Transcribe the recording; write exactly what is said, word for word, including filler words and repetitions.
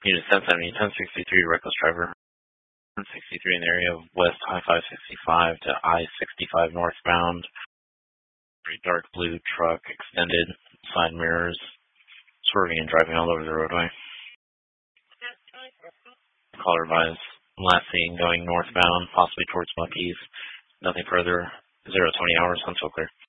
Unit ten seventy, ten sixty-three, reckless driver. ten sixty-three in the area of West High five sixty-five to I sixty-five northbound. Very dark blue truck, extended side mirrors, swerving and driving all over the roadway. Caller advised, last seen going northbound, possibly towards Buc-ee's. Nothing further. zero twenty hours, until clear.